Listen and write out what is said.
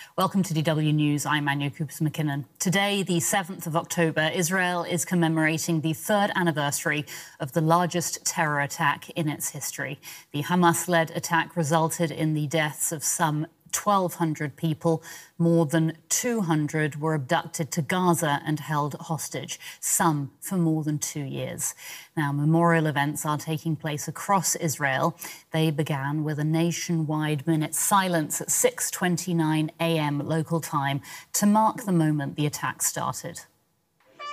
Welcome to DW News. I'm Anya Cooper-McKinnon. Today, the 7th of October, Israel is commemorating the third anniversary of the largest terror attack in its history. The Hamas-led attack resulted in the deaths of some 1,200 people. More than 200 were abducted to Gaza and held hostage, some for more than 2 years. Now, memorial events are taking place across Israel. They began with a nationwide minute's silence at 6:29 a.m. local time to mark the moment the attack started.